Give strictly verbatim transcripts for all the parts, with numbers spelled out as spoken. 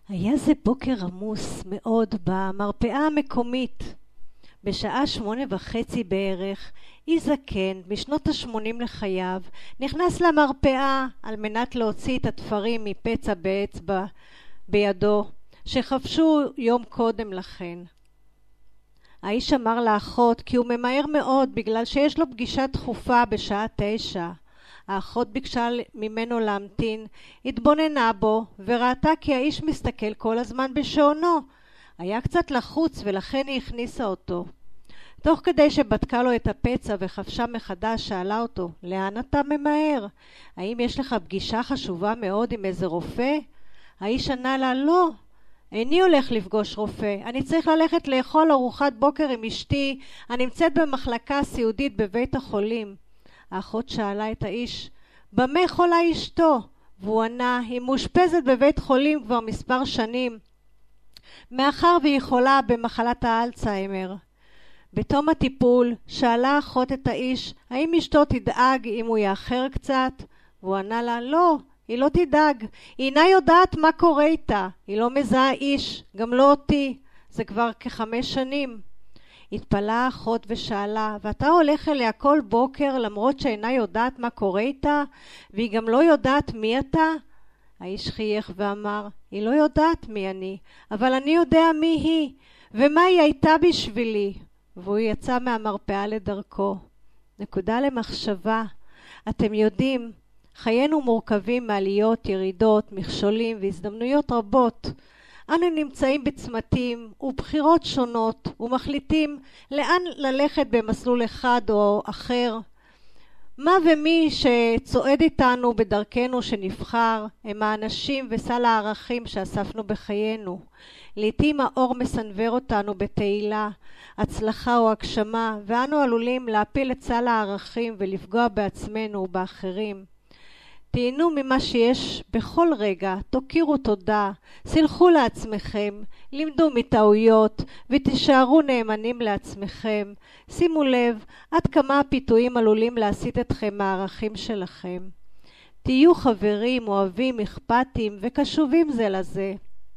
היה זה בוקר עמוס מאוד במרפאה המקומית. בשעה שמונה וחצי בערך, איש זקן בשנות השמונים לחייו נכנס למרפאה על מנת להוציא את התפרים מפצע באצבע בידו שחפשו יום קודם לכן. האיש אמר לאחות כי הוא ממהר מאוד בגלל שיש לו פגישה דחופה בשעה תשע. האחות ביקשה ממנו להמתין, התבוננה בו וראתה כי האיש מסתכל כל הזמן בשעונו. היה קצת לחוץ ולכן היא הכניסה אותו. תוך כדי שבדקה לו את הפצע וחפשה מחדש, שאלה אותו, לאן אתה ממהר? האם יש לך פגישה חשובה מאוד עם איזה רופא? האיש ענה לה, לא, איני הולך לפגוש רופא, אני צריך ללכת לאכול ארוחת בוקר עם אשתי, אני נמצאת במחלקה סיעודית בבית החולים. האחות שאלה את האיש, במה חולה אשתו? והוא ענה, היא מאושפזת בבית חולים כבר מספר שנים, מאחר והיא חולה במחלת האלצהיימר. בתום הטיפול שאלה האחות את האיש, האם אשתו תדאג אם הוא יאחר קצת? והוא ענה לה, לא, היא לא תדאג, היא אינה יודעת מה קורה איתה, היא לא מזהה איש, גם לא אותי, זה כבר כחמש שנים. התפלאה האחות ושאלה, ואתה הולך אליה כל בוקר למרות שאינה יודעת מה קורה איתה, והיא גם לא יודעת מי אתה? האיש חייך ואמר, היא לא יודעת מי אני, אבל אני יודע מי היא, ומה היא הייתה בשבילי. והוא יצא מהמרפאה לדרכו. נקודה למחשבה. אתם יודעים, חיינו מורכבים מעליות, ירידות, מכשולים והזדמנויות רבות. אנו נמצאים בצמתים ובחירות שונות ומחליטים לאן ללכת במסלול אחד או אחר. מה ומי שצועד איתנו בדרכנו שנבחר הם האנשים וסל הערכים שאספנו בחיינו. לעתים האור מסנבר אותנו בתהילה, הצלחה או הגשמה, ואנו עלולים להפיל את סל הערכים ולפגוע בעצמנו ובאחרים. תהנו ממה שיש בכל רגע, תוקירו תודה, סלחו לעצמכם, לימדו מטעויות ותישארו נאמנים לעצמכם. שימו לב עד כמה הפיתויים עלולים להסיט אתכם מהערכים שלכם. תהיו חברים, אוהבים, אכפתיים וקשובים זה לזה.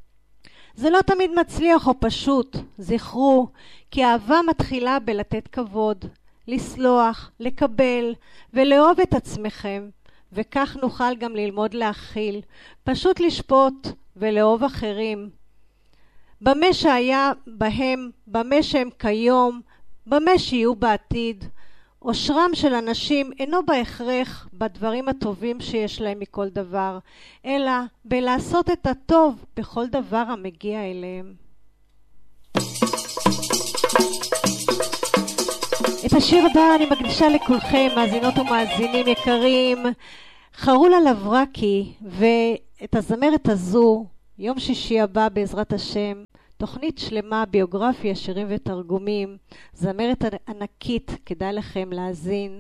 זה לא תמיד מצליח או פשוט, זכרו כי אהבה מתחילה בלתת כבוד, לסלוח, לקבל ולאהוב את עצמכם. וכך נוכל גם ללמוד להכיל, פשוט לשפוט ולאהוב אחרים. במה שהיה בהם, במה שהם כיום, במה שיהיו בעתיד. אושרם של אנשים אינו בהכרח בדברים הטובים שיש להם מכל דבר, אלא בלעשות את הטוב בכל דבר המגיע אליהם. את השיר הבא אני מקדישה לכולכם, מאזינות ומאזינים יקרים, חרולה לברקי, ואת הזמרת הזו, יום שישי הבא בעזרת השם, תוכנית שלמה, ביוגרפיה, שירים ותרגומים, זמרת ענקית, כדאי לכם להאזין.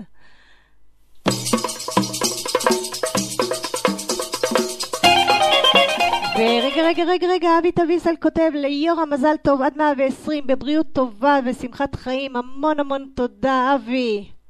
ורגע רגע רגע רגע אבי תביסל כותב ליורה מזל טוב עד מאה ועשרים בבריאות טובה ושמחת חיים, המון המון תודה אבי.